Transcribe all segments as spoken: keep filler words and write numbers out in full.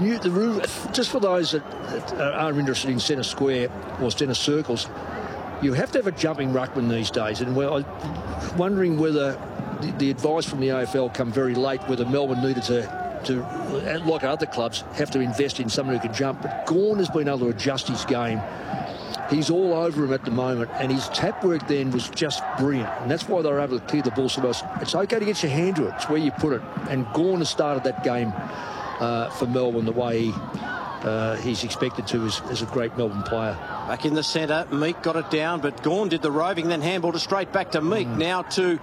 new, the rule, just for those that, that are interested in centre square or centre circles, you have to have a jumping ruckman these days. And we're wondering whether the, the advice from the A F L come very late, whether Melbourne needed to, to, like other clubs, have to invest in someone who can jump. But Gawn has been able to adjust his game. He's all over him at the moment, and his tap work then was just brilliant. And that's why they were able to clear the ball so well. It's okay to get your hand to it. It's where you put it. And Gawn has started that game uh, for Melbourne the way he, uh, he's expected to as, as a great Melbourne player. Back in the centre, Meek got it down, but Gawn did the roving, then handballed it straight back to Meek. Mm. Now to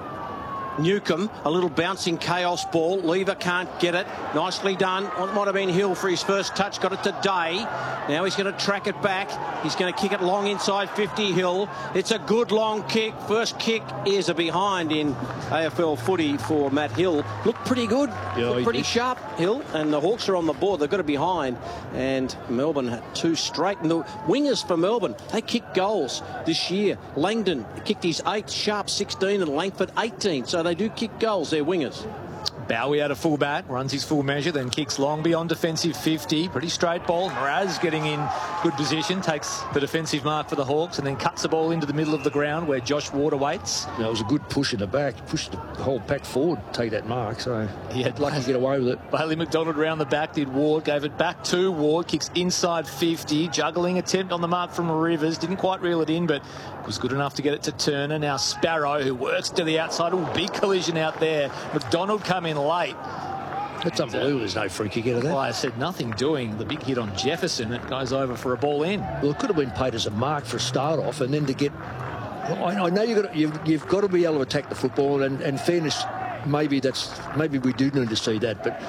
Newcomb, a little bouncing chaos ball. Lever can't get it. Nicely done. It might have been Hill for his first touch. Got it to Day. Now he's going to track it back. He's going to kick it long inside fifty. Hill. It's a good long kick. First kick is a behind in A F L footy for Matt Hill. Looked pretty good. Yeah, Looked pretty sharp, Hill. And the Hawks are on the board. They've got a behind. And Melbourne had two straight. And the wingers for Melbourne, they kicked goals this year. Langdon kicked his eighth, Sharp sixteen, and Langford eighteen. So they do kick goals, they're wingers. Bowie out of full back, runs his full measure, then kicks long beyond defensive fifty. Pretty straight ball. Mraz getting in good position, takes the defensive mark for the Hawks, and then cuts the ball into the middle of the ground where Josh Ward awaits. Yeah, it was a good push in the back. Pushed the whole pack forward to take that mark, so he had lucky to get away with it. Bailey McDonald round the back, did Ward, gave it back to Ward, kicks inside fifty. Juggling attempt on the mark from Rivers, didn't quite reel it in, but was good enough to get it to Turner. Now Sparrow, who works to the outside. Oh, big collision out there. McDonald come in late. That's unbelievable. There's no free kick out of that. Well, I said nothing doing. The big hit on Jefferson. It goes over for a ball in. Well, it could have been paid as a mark for a start off, and then to get. Well, I, I know you've got to, you've, you've got to be able to attack the football, and, and fairness. Maybe that's maybe we do need to see that, but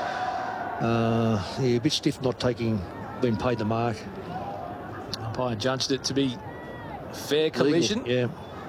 uh, yeah, a bit stiff not taking being paid the mark. Umpire judged it to be fair collision. Legal, yeah.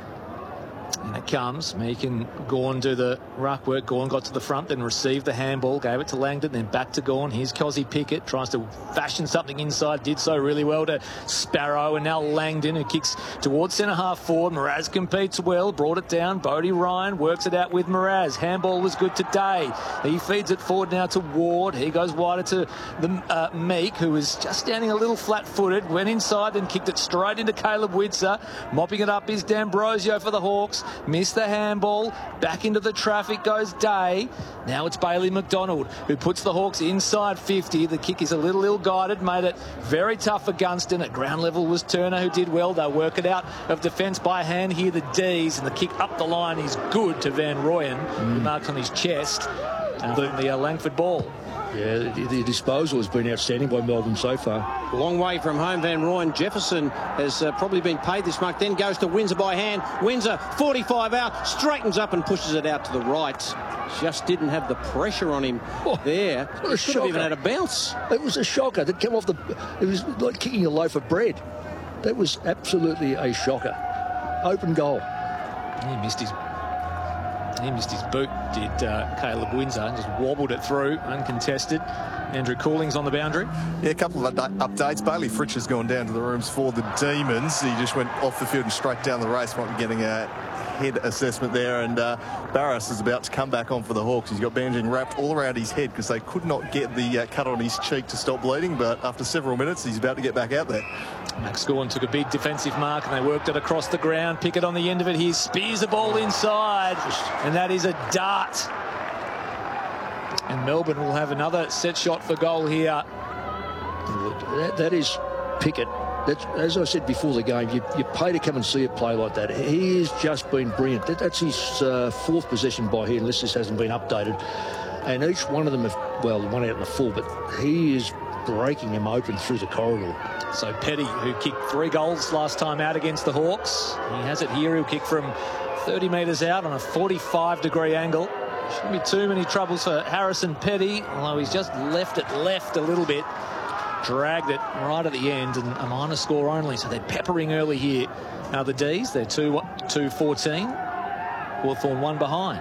And it comes. Meek and Gawn do the ruck work. Gawn got to the front, then received the handball, gave it to Langdon, then back to Gawn. Here's Cozzy Pickett, tries to fashion something inside, did so really well to Sparrow, and now Langdon, who kicks towards centre half forward. Mraz competes well, brought it down. Bodie Ryan works it out with Mraz. Handball was good to Day. He feeds it forward now to Ward. He goes wider to the uh, Meek, who was just standing a little flat-footed, went inside, then kicked it straight into Caleb Widser. Mopping it up is D'Ambrosio for the Hawks. Missed the handball. Back into the traffic goes Day. Now it's Bailey McDonald, who puts the Hawks inside fifty. The kick is a little ill-guided, made it very tough for Gunston. At ground level was Turner, who did well. They'll work it out of defence by hand here, the D's, and the kick up the line is good to Van Rooyen, mm. who marks on his chest. And the, the uh, Langford ball. Yeah, the, the disposal has been outstanding by Melbourne so far. Long way from home, Van Rooyen. Jefferson has uh, probably been paid this mark, then goes to Windsor by hand. Windsor, forty-five out, straightens up and pushes it out to the right. Just didn't have the pressure on him oh, there. He should have even had a bounce. It was a shocker. That came off the. It was like kicking a loaf of bread. That was absolutely a shocker. Open goal. He missed his. He missed his boot, did uh, Caleb Windsor, and just wobbled it through, uncontested. Andrew Cooling's on the boundary. Yeah, a couple of updates. Bailey Fritsch has gone down to the rooms for the Demons. He just went off the field and straight down the race. Might be getting a head assessment there. And uh, Barras is about to come back on for the Hawks. He's got bandaging wrapped all around his head because they could not get the uh, cut on his cheek to stop bleeding. But after several minutes, he's about to get back out there. Max Gawn took a big defensive mark and they worked it across the ground. Pickett on the end of it. He spears the ball inside, and that is a dart. And Melbourne will have another set shot for goal here. That, that is Pickett. That's, as I said before the game, you, you pay to come and see it play like that. He has just been brilliant. That, that's his uh, fourth possession by here, unless this hasn't been updated. And each one of them, have, well, one out in the full, but he is breaking him open through the corridor. So Petty, who kicked three goals last time out against the Hawks, he has it here. He'll kick from thirty metres out on a forty-five degree angle. Shouldn't be too many troubles for Harrison Petty, although he's just left it left a little bit. Dragged it right at the end, and a minor score only, so they're peppering early here. Now the D's, they're two fourteen. Hawthorn one behind.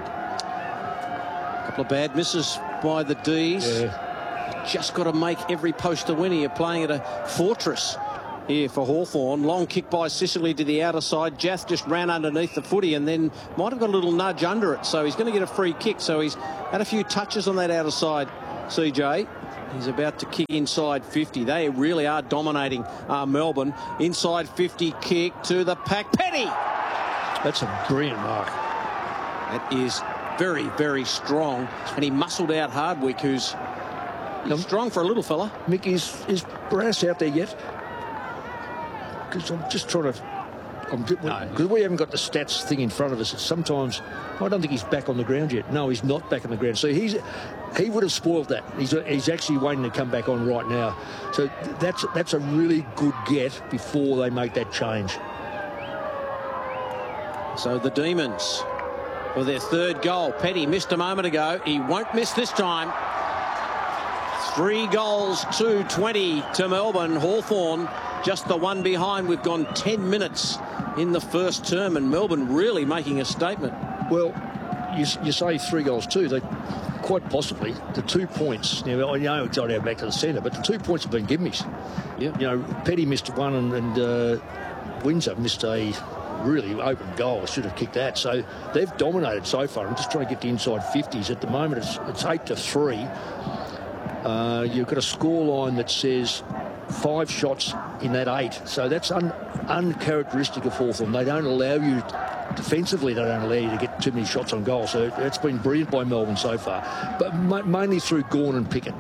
A couple of bad misses by the D's. Yeah. Just got to make every post a winner. You're playing at a fortress here for Hawthorn. Long kick by Sicily to the outer side. Jath just ran underneath the footy and then might have got a little nudge under it. So he's going to get a free kick. So he's had a few touches on that outer side, C J. He's about to kick inside fifty. They really are dominating uh, Melbourne. Inside fifty kick to the pack. Petty! That's a brilliant mark. That is very, very strong. And he muscled out Hardwick, who's Um, strong for a little fella. Mick, is, is Barrass out there yet? Because I'm just trying to... Because No. we haven't got the stats thing in front of us. Sometimes I don't think he's back on the ground yet. No, he's not back on the ground. So he's he would have spoiled that. He's he's actually waiting to come back on right now. So that's that's a really good get before they make that change. So the Demons for their third goal. Petty missed a moment ago. He won't miss this time. Three goals to twenty to Melbourne. Hawthorn just the one behind. We've gone ten minutes in the first term, and Melbourne really making a statement. Well, you, you say three goals too. They quite possibly the two points. Now I know it's not out back to the centre, but the two points have been gimmies. Yeah. You know, Petty missed one, and, and uh, Windsor missed a really open goal. Should have kicked that. So they've dominated so far. I'm just trying to get the inside fifties. At the moment, it's it's eight to three. Uh, you've got a score line that says five shots in that eight. So that's un, uncharacteristic of Hawthorn. They don't allow you, defensively, they don't allow you to get too many shots on goal. So it's been brilliant by Melbourne so far, but ma mainly through Gawn and Pickett.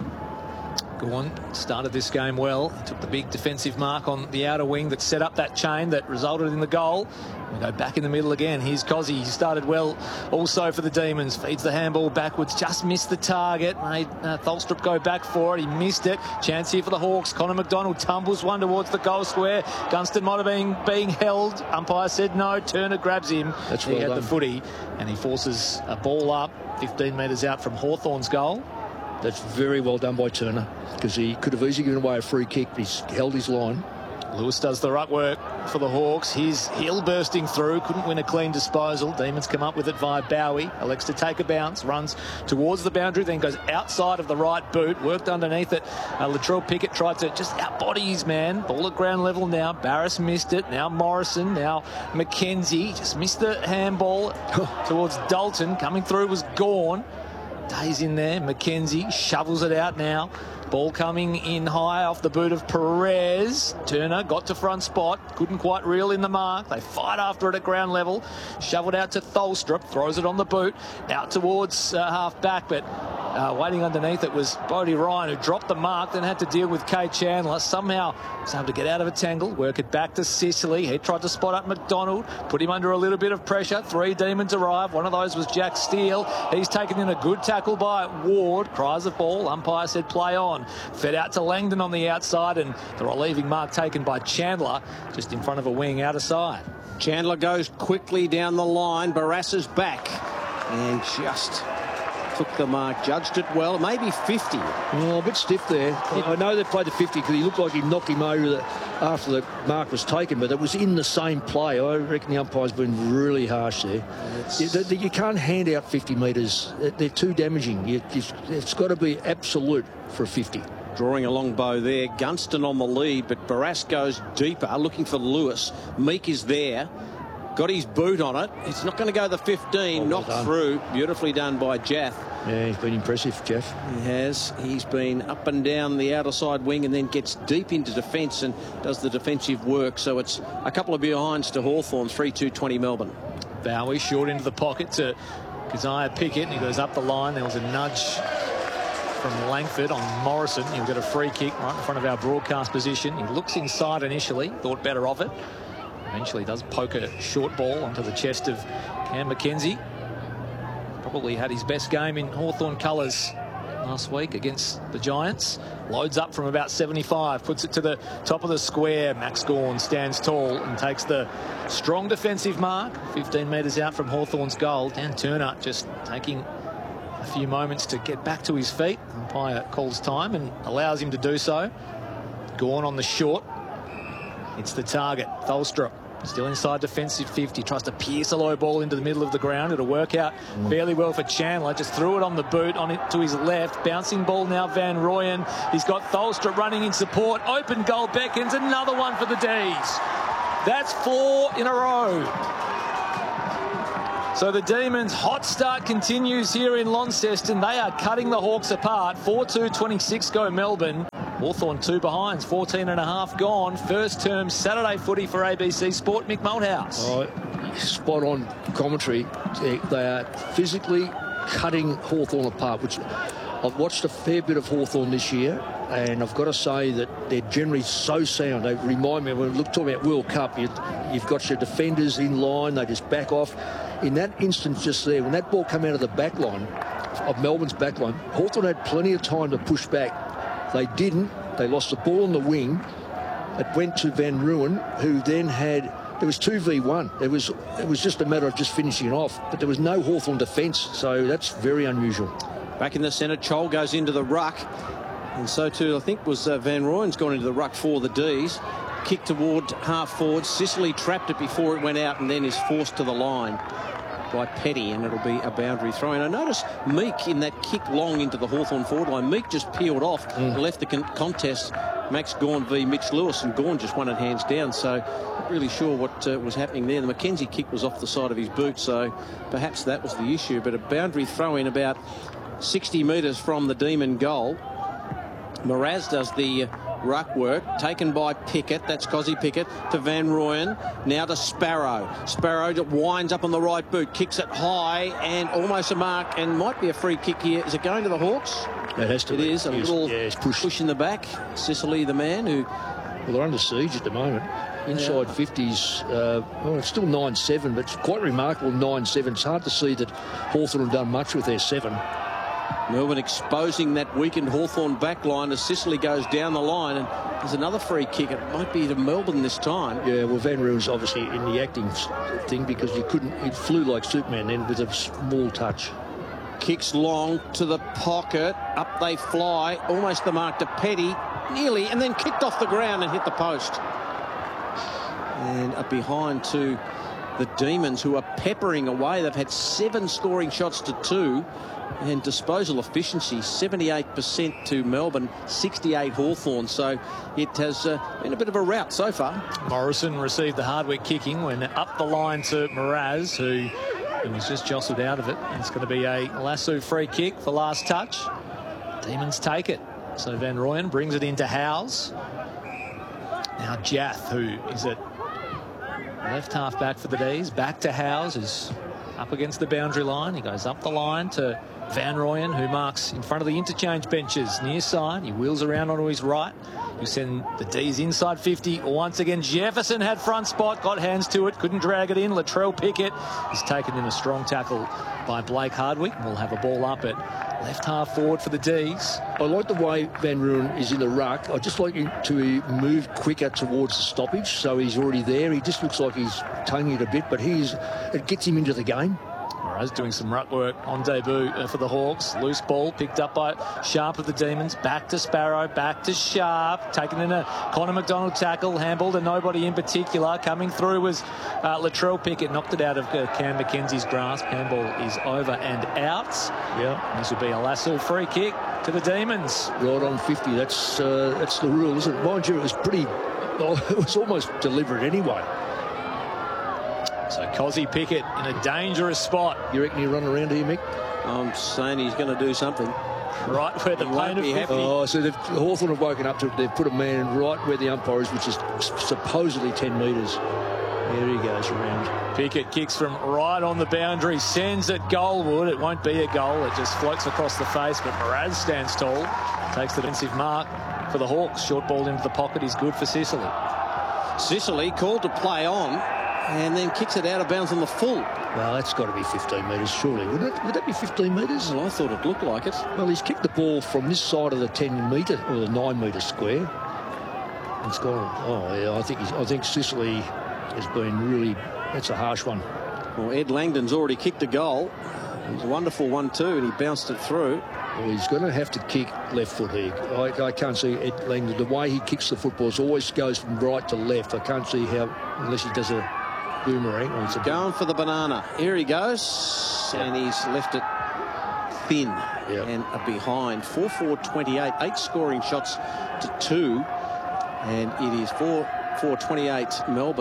Gawn started this game well. He took the big defensive mark on the outer wing that set up that chain that resulted in the goal. We go back in the middle again. Here's Cozzy. He started well also for the Demons. Feeds the handball backwards. Just missed the target. Made uh, Tholstrup go back for it. He missed it. Chance here for the Hawks. Connor McDonald tumbles one towards the goal square. Gunston might have been being held. Umpire said no. Turner grabs him. That's he well had done. the footy, and he forces a ball up fifteen metres out from Hawthorn's goal. That's very well done by Turner, because he could have easily given away a free kick, but he's held his line. Lewis does the ruck work for the Hawks. His heel bursting through. Couldn't win a clean disposal. Demons come up with it via Bowie. Elects to take a bounce. Runs towards the boundary. Then goes outside of the right boot. Worked underneath it. Uh, Latrell Pickett tried to just outbody his man. Ball at ground level now. Barrass missed it. Now Morrison. Now McKenzie. Just missed the handball towards Dalton. Coming through was Gawn. Days in there. McKenzie shovels it out now. Ball coming in high off the boot of Perez. Turner got to front spot. Couldn't quite reel in the mark. They fight after it at ground level. Shoveled out to Tholstrup. Throws it on the boot. Out towards uh, half back, but uh, waiting underneath it was Bodie Ryan, who dropped the mark, then had to deal with Kay Chandler. Somehow was able to get out of a tangle. Work it back to Sicily. He tried to spot up McDonald. Put him under a little bit of pressure. Three Demons arrive. One of those was Jack Steele. He's taken in a good tackle by Ward. Cries of ball. Umpire said play on. Fed out to Langdon on the outside, and the relieving mark taken by Chandler just in front of a wing out of side. Chandler goes quickly down the line. Barrass is back and just took the mark. Judged it well. Maybe fifty. Oh, a bit stiff there. I know they played the fifty because he looked like he knocked him over the, after the mark was taken, but it was in the same play. I reckon the umpire's been really harsh there. You, the, you can't hand out fifty metres. They're too damaging. You, you, it's got to be absolute for a fifty. Drawing a long bow there. Gunston on the lead, but Barrass goes deeper, looking for Lewis. Meek is there. Got his boot on it. It's not going to go the fifteen. Oh, well knocked done. through. Beautifully done by Jaff. Yeah, he's been impressive, Jeff. He has. He's been up and down the outer side wing and then gets deep into defence and does the defensive work. So it's a couple of behinds to Hawthorn. three two twenty Melbourne. Bowie short into the pocket to Keziah Pickett, and he goes up the line. There was a nudge from Langford on Morrison. He'll get a free kick right in front of our broadcast position. He looks inside initially, thought better of it. Eventually does poke a short ball onto the chest of Cam McKenzie. Probably had his best game in Hawthorn colours last week against the Giants. Loads up from about seventy-five, puts it to the top of the square. Max Gawn stands tall and takes the strong defensive mark. fifteen metres out from Hawthorn's goal. Dan Turner just taking a few moments to get back to his feet. Umpire calls time and allows him to do so. Gawn on the short. It's the target. Tholstrup still inside defensive fifty. Tries to pierce a low ball into the middle of the ground. It'll work out fairly well for Chandler. Just threw it on the boot, on it to his left. Bouncing ball now, Van Rooyen. He's got Tholstrup running in support. Open goal beckons. Another one for the D's. That's four in a row. So the Demons' hot start continues here in Launceston. They are cutting the Hawks apart. four two twenty-six go Melbourne. Hawthorn two behinds, fourteen and a half gone. First term Saturday footy for A B C Sport. Mick Malthouse. Oh, spot on commentary. They, they are physically cutting Hawthorn apart, which I've watched a fair bit of Hawthorn this year, and I've got to say that they're generally so sound. They remind me, when we look talking about World Cup, you, you've got your defenders in line, they just back off. In that instance just there, when that ball came out of the back line, of Melbourne's back line, Hawthorn had plenty of time to push back. They didn't. They lost the ball on the wing. It went to Van Rooyen, who then had, it was two v one. It was, it was just a matter of just finishing it off, but there was no Hawthorn defence, so that's very unusual. Back in the centre, Chol goes into the ruck. And so too, I think, was uh, Van Rooyen's gone into the ruck for the D's. Kick toward half forward. Sicily trapped it before it went out and then is forced to the line by Petty, and it'll be a boundary throw. And I noticed Meek in that kick long into the Hawthorn forward line. Meek just peeled off mm. and left the con contest. Max Gawn v Mitch Lewis, and Gawn just won it hands down. So not really sure what uh, was happening there. The McKenzie kick was off the side of his boot, so perhaps that was the issue. But a boundary throw in about sixty metres from the Demon goal. Mraz does the ruck work, taken by Pickett. That's Cozzy Pickett to Van Rooyen. Now to Sparrow. Sparrow winds up on the right boot, kicks it high and almost a mark, and might be a free kick here. Is it going to the Hawks? It has to it be. is a yes, little yes, push. push in the back. Sicily, the man who... Well, they're under siege at the moment. Inside yeah. fifties, uh, well, it's still nine seven, but it's quite remarkable nine seven. It's hard to see that Hawthorn have done much with their seven. Melbourne exposing that weakened Hawthorn back line as Sicily goes down the line, and there's another free kick. It might be to Melbourne this time. Yeah, well, Van Rooyen's obviously in the acting thing, because you couldn't, it flew like Superman then with a small touch. Kicks long to the pocket, up they fly, almost the mark to Petty, nearly, and then kicked off the ground and hit the post. And up behind to the Demons, who are peppering away. They've had seven scoring shots to two. And disposal efficiency, seventy-eight percent to Melbourne, sixty-eight Hawthorn. So it has uh, been a bit of a rout so far. Morrison received the hardware kicking when up the line to Mraz, who, who was just jostled out of it. And it's going to be a Lasso free kick for last touch. Demons take it. So Van Rooyen brings it into Howes. Now Jath, who is at left half back for the D's, back to Howes, is up against the boundary line. He goes up the line to Van Rooyen, who marks in front of the interchange benches near side. He wheels around onto his right. You send the D's inside fifty. Once again, Jefferson had front spot, got hands to it, couldn't drag it in. Latrell Pickett is taken in a strong tackle by Blake Hardwick. We'll have a ball up at left half forward for the D's. I like the way Van Rooyen is in the ruck. I'd just like him to move quicker towards the stoppage, so he's already there. He just looks like he's tonguing it a bit, but he's it gets him into the game. Mraz doing some ruck work on debut uh, for the Hawks. Loose ball picked up by Sharp of the Demons. Back to Sparrow, back to Sharp. Taken in a Connor McDonald tackle. Handball to nobody in particular. Coming through was uh, Latrell Pickett. Knocked it out of uh, Cam McKenzie's grasp. Handball is over and out. Yeah. This would be a Lasso free kick to the Demons. Right on fifty. That's, uh, that's the rule, isn't it? Mind you, it was pretty... Oh, it was almost deliberate anyway. So Cozzy Pickett in a dangerous spot. You reckon he'll run around here, Mick? I'm saying he's going to do something. Right where the won't be happy. Oh, so they've, Hawthorn have woken up to it. They've put a man right where the umpire is, which is supposedly ten metres. There he goes around. Pickett kicks from right on the boundary, sends it goalward. It won't be a goal. It just floats across the face, but Mraz stands tall. Takes the defensive mark for the Hawks. Short ball into the pocket is good for Sicily. Sicily called to play on, and then kicks it out of bounds on the full. Well, that's got to be fifteen metres, surely. Would, it, would that be fifteen metres? Well, I thought it looked like it. Well, he's kicked the ball from this side of the ten metre, or the nine metre square. It's gone. Oh, yeah, I think, he's, I think Sicily has been really, that's a harsh one. Well, Ed Langdon's already kicked a goal. It was a wonderful one too, and he bounced it through. Well, he's going to have to kick left foot here. I, I can't see Ed Langdon. The way he kicks the footballs always goes from right to left. I can't see how, unless he does a boomerang. Or it's a Going for the banana. Here he goes, and he's left it thin yep. and a behind. four four twenty-eight, eight scoring shots to two, and it is four four twenty-eight Melbourne.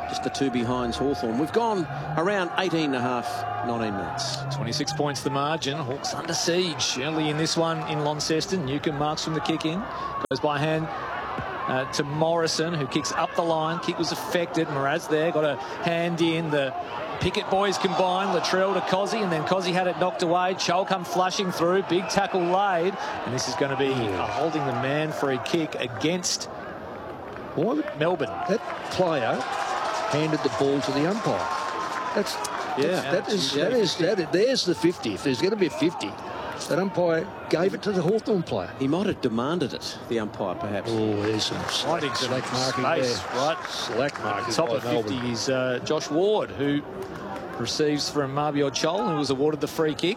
just the two behinds Hawthorn. We've gone around eighteen and a half, nineteen minutes. twenty-six points the margin. Hawks under siege early in this one in Launceston. Newcomb marks from the kick in. Goes by hand uh, to Morrison, who kicks up the line. Kick was affected. Mraz there got a hand in. The Pickett boys combined. Latrell to Cozzy, and then Cozzy had it knocked away. Chol come flushing through. Big tackle laid. And this is going to be a holding the man free kick against Why would Melbourne. that player handed the ball to the umpire? That's Yeah, that is yeah. that is that is, there's the fifty. If there's going to be a fifty, that umpire gave it to the Hawthorn player. He might have demanded it, the umpire, perhaps. Oh, there's some slack, Right, slack marking space, there. right? Slack marking. Top by of fifty Melbourne. is uh, Josh Ward, who receives from Marbiot Chol, who was awarded the free kick.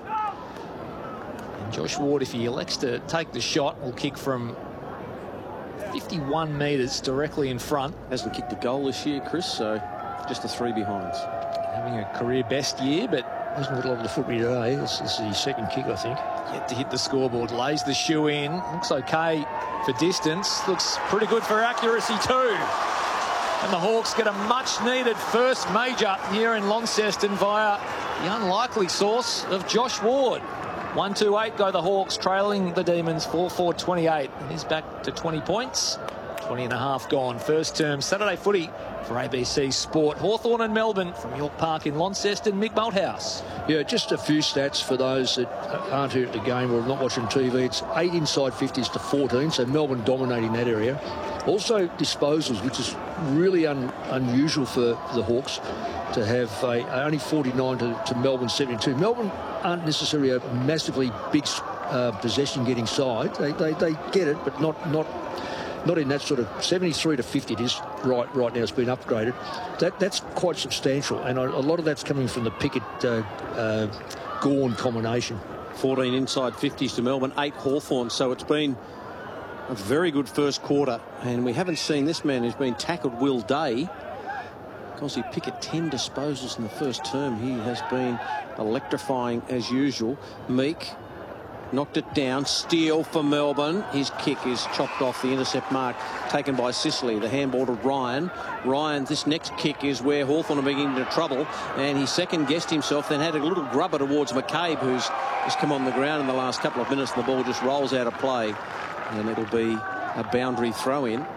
And Josh Ward, if he elects to take the shot, will kick from fifty-one metres directly in front. Hasn't kicked a goal this year, Chris, so just the three behinds. Having a career best year, but Hasn't got a lot of the footy today. This is his second kick, I think. yet to hit the scoreboard. Lays the shoe in. Looks okay for distance. Looks pretty good for accuracy too. And the Hawks get a much-needed first major here in Launceston via the unlikely source of Josh Ward. one two eight go the Hawks, trailing the Demons four four twenty-eight. And he's back to twenty points. twenty and a half gone. First term Saturday footy for A B C Sport. Hawthorn and Melbourne from York Park in Launceston. Mick Malthouse. Yeah, just a few stats for those that aren't here at the game or not watching T V. It's eight inside fifties to fourteen, so Melbourne dominating that area. Also disposals, which is really un, unusual for the Hawks to have a, only forty-nine to, to Melbourne seventy-two. Melbourne aren't necessarily a massively big uh, possession-getting side. They, they they get it, but not not. Not in that sort of seventy-three to fifty. It is right right now. It's been upgraded. That that's quite substantial, and a, a lot of that's coming from the Pickett uh, uh, Gawn combination. fourteen inside fifties to Melbourne, eight Hawthorn. So it's been a very good first quarter, and we haven't seen this man who's been tackled, Will Day. Because he Pickett ten disposals in the first term. He has been electrifying as usual. Meek knocked it down. Steele for Melbourne. His kick is chopped off the intercept mark taken by Sicily. The handball to Ryan. Ryan, this next kick is where Hawthorn are beginning into trouble, and he second guessed himself, then had a little grubber towards McCabe, who's just come on the ground in the last couple of minutes, and the ball just rolls out of play, and it'll be a boundary throw in.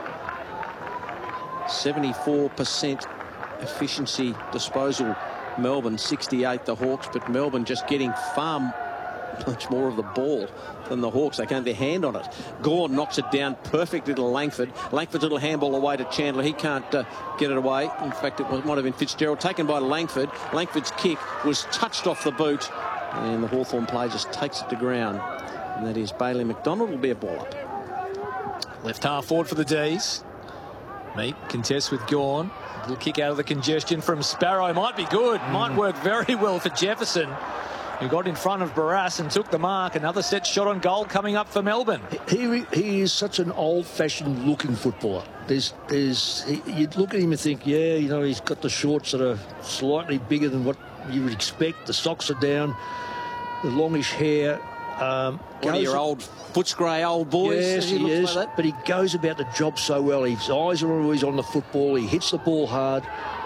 seventy-four percent efficiency disposal Melbourne, sixty-eight the Hawks, but Melbourne just getting far much more of the ball than the Hawks. They can't get their hand on it. Gore knocks it down perfectly to Langford. Langford's little handball away to Chandler. He can't uh, get it away. In fact, it was, might have been Fitzgerald. Taken by Langford. Langford's kick was touched off the boot, and the Hawthorn player just takes it to ground. And that is Bailey McDonald. Will be a ball up. Left half forward for the D's. Meek contests with Gawn. Little kick out of the congestion from Sparrow. Might be good. Might work very well for Jefferson, who got in front of Barras and took the mark. Another set shot on goal coming up for Melbourne. He he is such an old-fashioned looking footballer. There's there's he, you'd look at him and think, yeah, you know, he's got the shorts that are slightly bigger than what you would expect. The socks are down, the longish hair. Um, One of your goes- old Footscray old boys. Yes, He he looks is. like that. But he goes about the job so well. His eyes are always on the football. He hits the ball hard.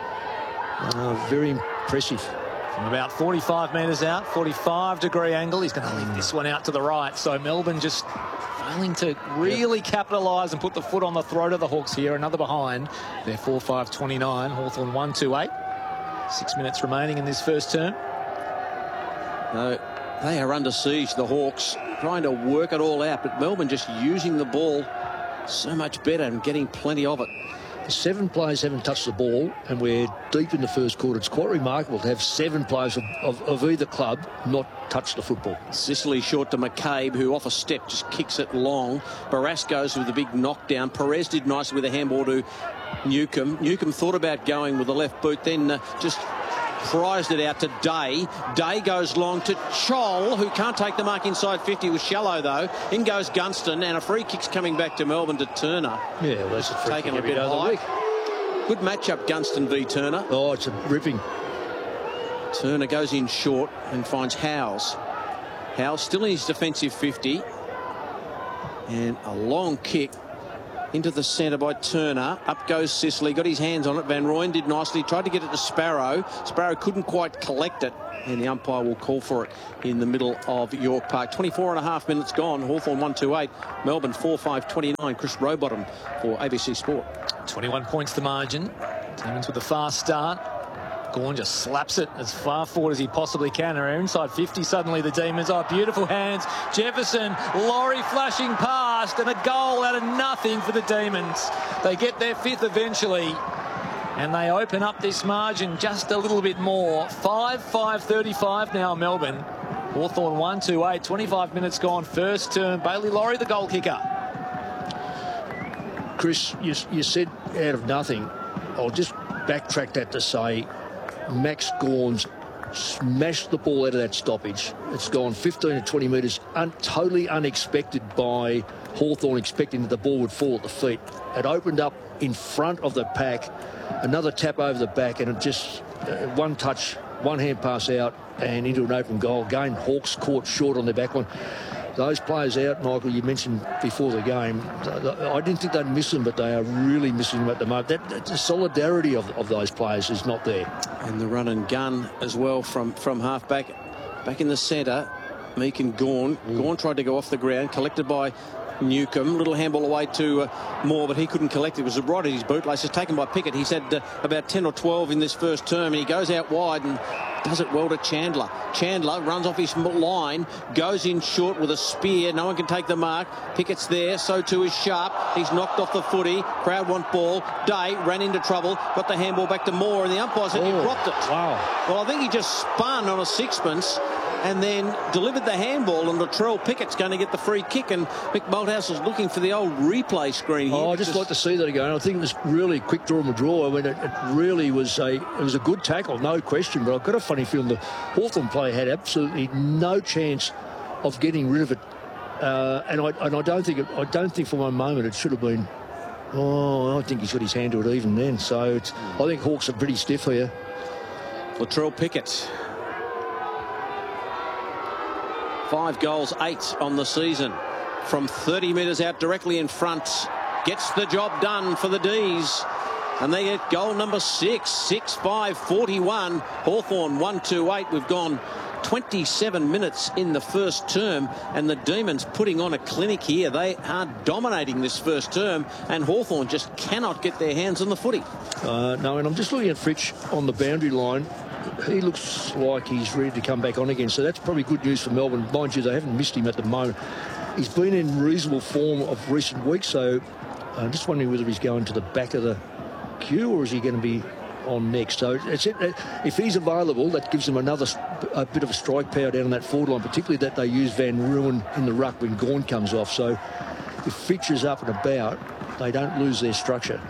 Uh, very impressive. From about forty-five metres out, forty-five degree angle. He's going to leave this one out to the right. So Melbourne just failing to really capitalise and put the foot on the throat of the Hawks here. Another behind. They're four five twenty-nine. Hawthorn one two eight. Six minutes remaining in this first term. No, they are under siege, the Hawks, trying to work it all out, but Melbourne just using the ball so much better and getting plenty of it. Seven players haven't touched the ball, and we're deep in the first quarter. It's quite remarkable to have seven players of, of, of either club not touch the football. Sicily short to McCabe, who off a step just kicks it long. Barras goes with a big knockdown. Perez did nicely with a handball to Newcomb. Newcomb thought about going with the left boot, then uh, just prized it out to Day. Day goes long to Chol, who can't take the mark inside fifty. It was shallow, though. In goes Gunston, and a free kick's coming back to Melbourne to Turner. Yeah, well, that's a free Taken kick a every bit day of the high. week. Good matchup, Gunston v Turner. Oh, it's a ripping. Turner goes in short and finds Howes. Howes still in his defensive fifty. And a long kick into the centre by Turner. Up goes Sicily. Got his hands on it. Van Rooyen did nicely. Tried to get it to Sparrow. Sparrow couldn't quite collect it. And the umpire will call for it in the middle of York Park. twenty-four and a half minutes gone. Hawthorn one two eight. Melbourne four five twenty-nine. Chris Rowbottom for A B C Sport. twenty-one points the margin. Demons with a fast start. Gawn just slaps it as far forward as he possibly can. They're inside fifty suddenly, the Demons. Oh, beautiful hands. Jefferson, Laurie flashing past, and a goal out of nothing for the Demons. They get their fifth eventually, and they open up this margin just a little bit more. five five thirty-five now, Melbourne. Hawthorn one two eight, twenty-five minutes gone, first term. Bailey Laurie, the goal kicker. Chris, you, you said out of nothing. I'll just backtrack that to say Max Gawn's smashed the ball out of that stoppage. It's gone fifteen to twenty metres, un totally unexpected by Hawthorn, expecting that the ball would fall at the feet. It opened up in front of the pack, another tap over the back, and it just uh, one touch, one hand pass out and into an open goal. Again, Hawks caught short on their back one. Those players out, Michael, you mentioned before the game, I didn't think they'd miss them, but they are really missing them at the moment. That, that the solidarity of, of those players is not there. And the run and gun as well from, from half-back. Back in the centre, Meek and Gawn. Mm. Gawn tried to go off the ground, collected by Newcomb. Little handball away to uh, Moore, but he couldn't collect it. It was right at his bootlaces, taken by Pickett. He's had uh, about ten or twelve in this first term, and he goes out wide and does it well to Chandler. Chandler runs off his line, goes in short with a spear. No one can take the mark. Pickett's there, so too is Sharp. He's knocked off the footy. Crowd want ball. Day ran into trouble, got the handball back to Moore, and the umpire said oh, he dropped it. Wow. Well, I think he just spun on a sixpence and then delivered the handball, and Latrell Pickett's going to get the free kick, and Mick Malthouse is looking for the old replay screen here. Oh, I just, just like to see that again. I think it was really quick draw and draw. I mean, it, it really was a it was a good tackle, no question, but I've got a funny feeling the Hawthorn player had absolutely no chance of getting rid of it, uh, and I and I don't think it, I don't think for one moment it should have been. Oh, I think he's got his hand to it even then. So it's, I think Hawks are pretty stiff here. Latrell Pickett. Five goals, eight on the season. From thirty metres out directly in front. Gets the job done for the D's. And they get goal number six. six five forty-one. Hawthorn one two eight. We've gone twenty-seven minutes in the first term. And the Demons putting on a clinic here. They are dominating this first term. And Hawthorn just cannot get their hands on the footy. Uh, no, and I'm just looking at Fritsch on the boundary line. He looks like he's ready to come back on again, so that's probably good news for Melbourne. Mind you, they haven't missed him at the moment. He's been in reasonable form of recent weeks, so I'm just wondering whether he's going to the back of the queue or is he going to be on next. So it's it, if he's available, that gives them another a bit of a strike power down on that forward line, particularly that they use Van Rooyen in the ruck when Gawn comes off. So if Fitch is up and about, they don't lose their structure.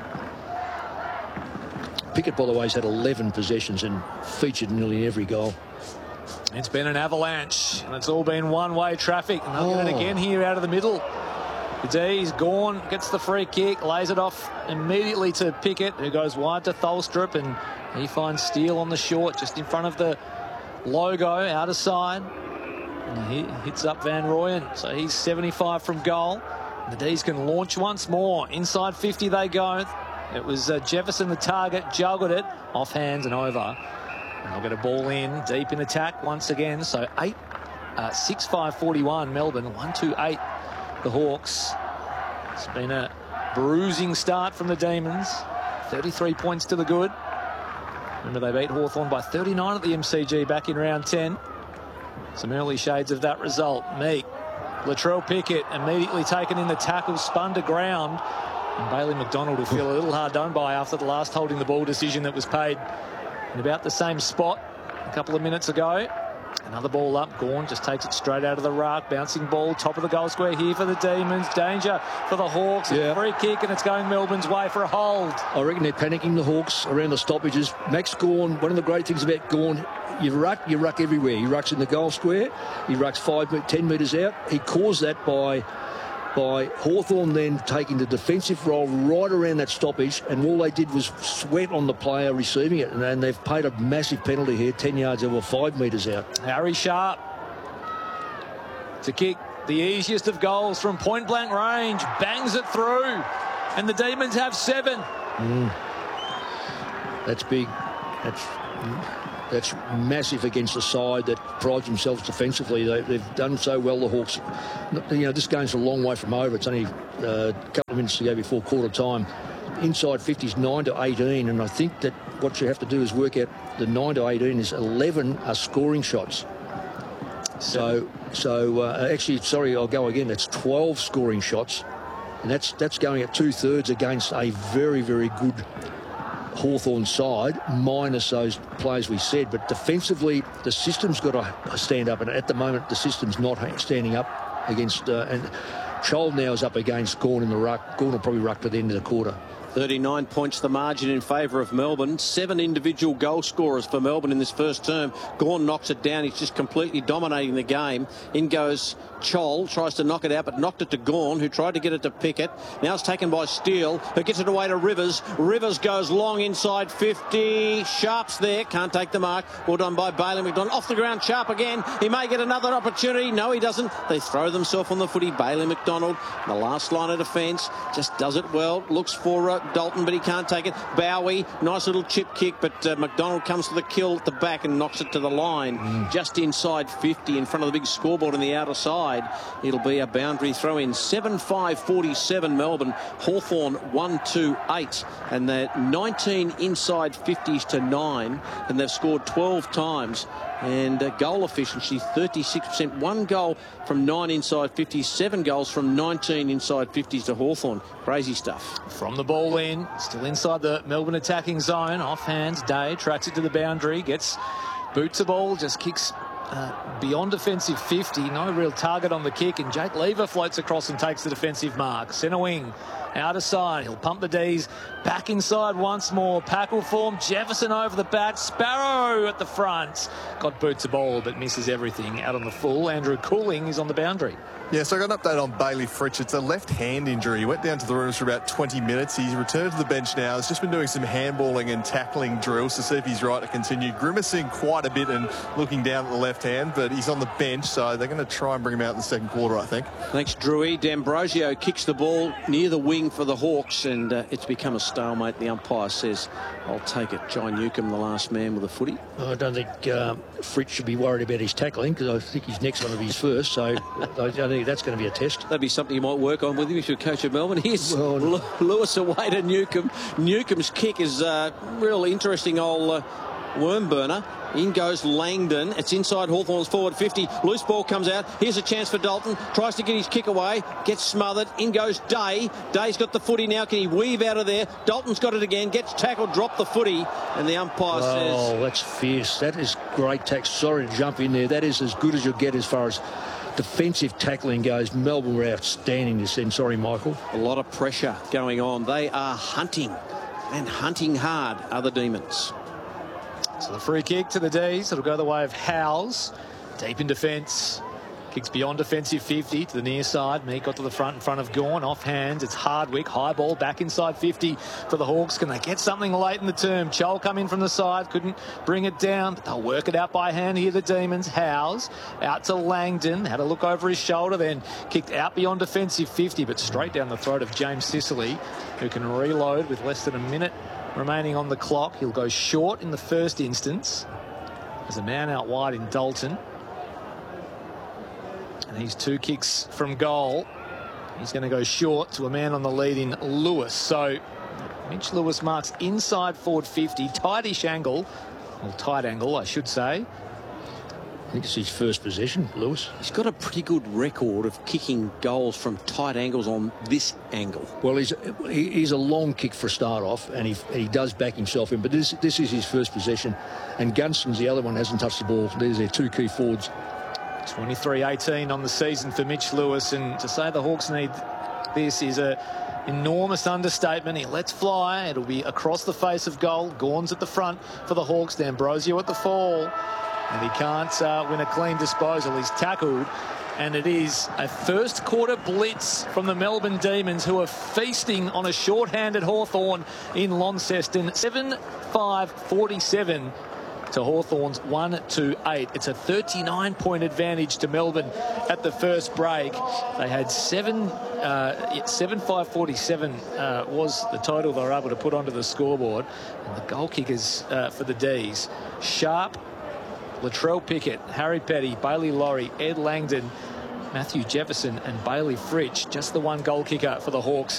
Pickett, by the way, has had eleven possessions and featured nearly every goal. It's been an avalanche, and it's all been one-way traffic. And they'll oh. get it again here out of the middle. The D's, Gawn gets the free kick, lays it off immediately to Pickett, who goes wide to Tholstrup, and he finds Steele on the short, just in front of the logo, out of side. And he hits up Van Rooyen, so he's seventy-five from goal. The D's can launch once more. Inside fifty they go. It was uh, Jefferson the target, juggled it, off hands and over. And they'll get a ball in, deep in attack once again. So eight, uh, six five forty-one, Melbourne, one two eight, the Hawks. It's been a bruising start from the Demons. thirty-three points to the good. Remember, they beat Hawthorn by thirty-nine at the M C G back in round ten. Some early shades of that result. Meek, Latrell Pickett immediately taken in the tackle, spun to ground. And Bailey McDonald will feel a little hard done by after the last holding the ball decision that was paid in about the same spot a couple of minutes ago. Another ball up. Gawn just takes it straight out of the ruck. Bouncing ball, top of the goal square here for the Demons. Danger for the Hawks. Yeah. Free kick, and it's going Melbourne's way for a hold. I reckon they're panicking, the Hawks, around the stoppages. Max Gawn, one of the great things about Gawn, you ruck, you ruck everywhere. He rucks in the goal square. He rucks five, ten metres out. He caused that by... by Hawthorn then taking the defensive role right around that stoppage, and all they did was sweat on the player receiving it, and, and they've paid a massive penalty here, ten yards over, five metres out. Harry Sharp to kick the easiest of goals from point blank range, bangs it through, and the Demons have seven. Mm. That's big. That's that's massive against a side that prides themselves defensively. They, they've done so well, the Hawks. You know, this game's a long way from over. It's only uh, a couple of minutes to go before quarter time. Inside fifties nine to eighteen, and I think that what you have to do is work out the nine to eighteen is eleven are scoring shots. So, so uh, actually, sorry, I'll go again. That's twelve scoring shots, and that's that's going at two thirds against a very, very good Hawthorn side, minus those players we said. But defensively, the system's got to stand up, and at the moment, the system's not standing up against. Uh, and Chol now is up against Gawn in the ruck. Gawn will probably ruck to the end of the quarter. thirty-nine points the margin in favour of Melbourne. Seven individual goal scorers for Melbourne in this first term. Gawn knocks it down. He's just completely dominating the game. In goes Chol, tries to knock it out, but knocked it to Gawn, who tried to get it to Pickett. Now it's taken by Steele, who gets it away to Rivers. Rivers goes long inside fifty. Sharp's there, can't take the mark. Well done by Bailey McDonald. Off the ground, Sharp again. He may get another opportunity. No, he doesn't. They throw themselves on the footy. Bailey McDonald, the last line of defence, just does it well. Looks for uh, Dalton, but he can't take it. Bowie, nice little chip kick, but uh, McDonald comes to the kill at the back and knocks it to the line. Mm. Just inside fifty, in front of the big scoreboard on the outer side. It'll be a boundary throw in. seven five forty-seven Melbourne. Hawthorn one two eight. And they're nineteen inside fifties to nine. And they've scored twelve times. And uh, goal efficiency thirty-six percent. One goal from nine inside fifties. Seven goals from nineteen inside fifties to Hawthorn. Crazy stuff. From the ball in, still inside the Melbourne attacking zone. Off hands, Day tracks it to the boundary. Gets boots the ball, just kicks Uh, beyond defensive fifty, no real target on the kick, and Jake Lever floats across and takes the defensive mark. Centre wing, outer side, he'll pump the D's, back inside once more, pack will form, Jefferson over the back, Sparrow at the front, got boots the ball but misses everything out on the full. Andrew Cooling is on the boundary. Yeah, so I got an update on Bailey Fritsch. It's a left hand injury. He went down to the rooms for about twenty minutes. He's returned to the bench now. He's just been doing some handballing and tackling drills to see if he's right to continue. Grimacing quite a bit and looking down at the left hand, but he's on the bench, so they're going to try and bring him out in the second quarter, I think. Thanks, Drewy. D'Ambrosio kicks the ball near the wing for the Hawks, and uh, it's become a stalemate. The umpire says, I'll take it. Jai Newcomb, the last man with a footy. I don't think um, Fritsch should be worried about his tackling, because I think his next one will be his first, so I think that's going to be a test. That'd be something you might work on with him if you're coach of Melbourne. Here's well, Lewis away to Newcomb. Newcomb's kick is a uh, real interesting old uh, worm burner. In goes Langdon. It's inside Hawthorn's forward fifty. Loose ball comes out. Here's a chance for Dalton. Tries to get his kick away. Gets smothered. In goes Day. Day's got the footy now. Can he weave out of there? Dalton's got it again. Gets tackled. Dropped the footy. And the umpire oh, says... Oh, that's fierce. That is great tackle. Sorry to jump in there. That is as good as you'll get as far as defensive tackling goes. Melbourne were outstanding this end. Sorry, Michael. A lot of pressure going on. They are hunting. And hunting hard are the Demons. So the free kick to the D's. It'll go the way of Howes. Deep in defence. Kicks beyond defensive fifty to the near side. Meek got to the front in front of Gawn. Off hands. It's Hardwick. High ball back inside fifty for the Hawks. Can they get something late in the term? Chol come in from the side. Couldn't bring it down. But they'll work it out by hand here, the Demons. Howes out to Langdon. Had a look over his shoulder. Then kicked out beyond defensive fifty. But straight down the throat of James Sicily, who can reload with less than a minute remaining on the clock. He'll go short in the first instance. There's a man out wide in Dalton. And he's two kicks from goal. He's going to go short to a man on the lead in Lewis. So Mitch Lewis marks inside forward fifty. Tightish angle. Well, tight angle, I should say. I think it's his first possession, Lewis. He's got a pretty good record of kicking goals from tight angles on this angle. Well, he's he, he's a long kick for a start off, and he he does back himself in. But this this is his first possession, and Gunston's the other one, hasn't touched the ball. There's their two key forwards. twenty-three eighteen on the season for Mitch Lewis, and to say the Hawks need this is a enormous understatement. He lets fly. It'll be across the face of goal. Gawn's at the front for the Hawks. D'Ambrosio at the fall. And he can't uh, win a clean disposal. He's tackled. And it is a first quarter blitz from the Melbourne Demons, who are feasting on a shorthanded Hawthorn in Launceston. seven five forty-seven. to Hawthorn's one to eight. It's a thirty-nine point advantage to Melbourne at the first break. They had seven, uh, seven five forty-seven uh, was the total they were able to put onto the scoreboard. And the goal kickers uh, for the D's: Sharp, Latrell Pickett, Harry Petty, Bailey Laurie, Ed Langdon, Matthew Jefferson and Bailey Fritsch. Just the one goal kicker for the Hawks